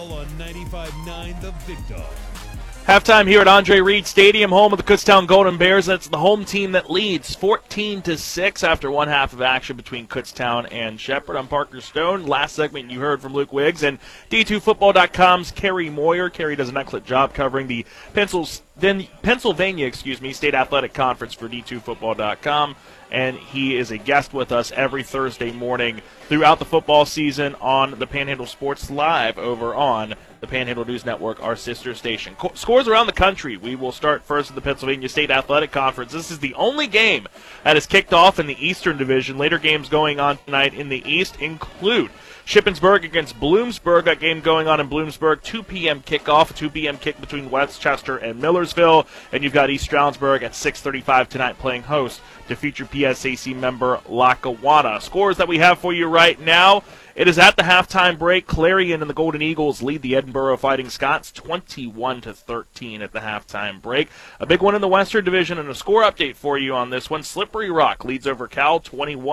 All on 95.9 The Big Dog. Halftime here at Andre Reed Stadium, home of the Kutztown Golden Bears. That's the home team that leads 14-6 after one half of action between Kutztown and Shepherd. I'm Parker Stone. Last segment you heard from Luke Wiggs and D2Football.com's Kerry Moyer. Kerry does an excellent job covering the Pennsylvania State Athletic Conference for D2Football.com. And he is a guest with us every Thursday morning throughout the football season on the Panhandle Sports Live over on the Panhandle News Network, our sister station. Scores around the country. We will start first at the Pennsylvania State Athletic Conference. This is the only game that is kicked off in the Eastern Division. Later games going on tonight in the East include Shippensburg against Bloomsburg. That game going on in Bloomsburg, 2 p.m. kickoff, a 2 p.m. kick between Westchester and Millersville. And you've got East Stroudsburg at 6:35 tonight playing host to future PSAC member Lackawanna. Scores that we have for you right now. It is at the halftime break. Clarion and the Golden Eagles lead the Edinboro Fighting Scots 21-13 at the halftime break. A big one in the Western Division and a score update for you on this one. Slippery Rock leads over Cal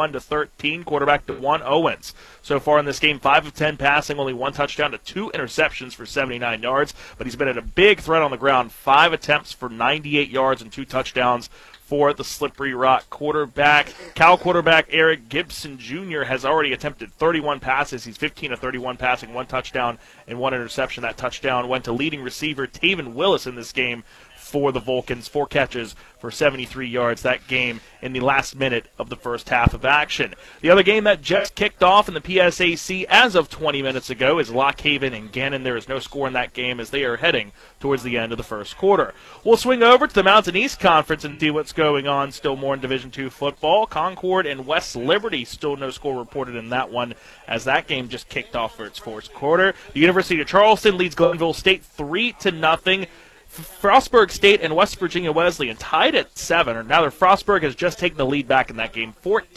21-13. Quarterback DeJuan Owens. So far in this game, 5 of 10 passing, only 1 touchdown to 2 interceptions for 79 yards. But he's been at a big threat on the ground. 5 attempts for 98 yards and 2 touchdowns for the Slippery Rock quarterback. Cal quarterback Eric Gibson Jr. has already attempted 31 passes. He's 15 of 31 passing, 1 touchdown and 1 interception. That touchdown went to leading receiver Taven Willis in this game for the Vulcans. 4 catches for 73 yards that game in the last minute of the first half of action. The other game that just kicked off in the PSAC as of 20 minutes ago is Lock Haven and Gannon. There is no score in that game as they are heading towards the end of the first quarter. We'll swing over to the Mountain East Conference and see what's going on still more in Division II football. Concord and West Liberty, still no score reported in that one as that game just kicked off for its fourth quarter. The University of Charleston leads Glenville State 3-0. Frostburg State and West Virginia Wesleyan tied at 7. Now Frostburg has just taken the lead back in that game,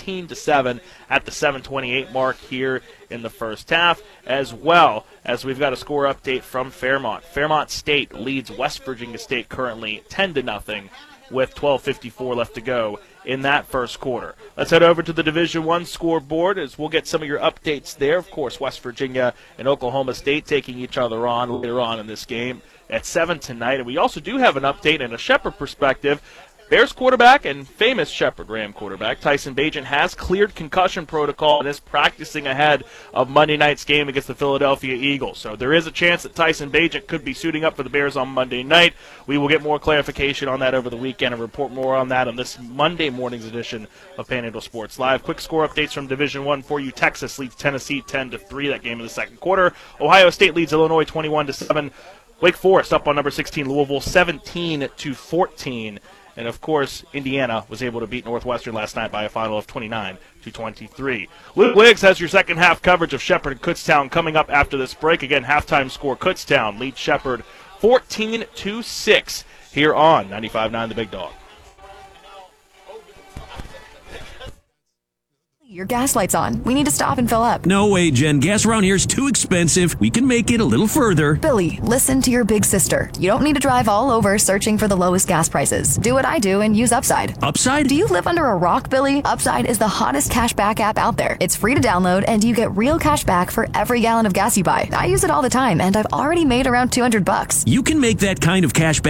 14-7 at the 7:28 mark here in the first half, as well as we've got a score update from Fairmont. Fairmont State leads West Virginia State currently 10-0 with 12:54 left to go in that first quarter. Let's head over to the Division I scoreboard as we'll get some of your updates there. Of course, West Virginia and Oklahoma State taking each other on later on in this game at 7 tonight. And we also do have an update and a Shepherd perspective. Bears quarterback and famous Shepherd Ram quarterback Tyson Bagent has cleared concussion protocol and is practicing ahead of Monday night's game against the Philadelphia Eagles. So there is a chance that Tyson Bagent could be suiting up for the Bears on Monday night. We will get more clarification on that over the weekend and report more on that on this Monday morning's edition of Panhandle Sports Live. Quick score updates from Division I for you. Texas leads Tennessee 10-3 that game in the second quarter. Ohio State leads Illinois 21-7. Wake Forest up on number 16 Louisville 17-14. And, of course, Indiana was able to beat Northwestern last night by a final of 29-23. Luke Wiggs has your second half coverage of Shepherd and Kutztown coming up after this break. Again, halftime score, Kutztown leads Shepherd 14-6 here on 95.9 The Big Dog. Your gas light's on. We need to stop and fill up. No way, Jen. Gas around here is too expensive. We can make it a little further. Billy, listen to your big sister. You don't need to drive all over searching for the lowest gas prices. Do what I do and use Upside. Upside? Do you live under a rock, Billy? Upside is the hottest cash back app out there. It's free to download, and you get real cash back for every gallon of gas you buy. I use it all the time, and I've already made around $200. You can make that kind of cash back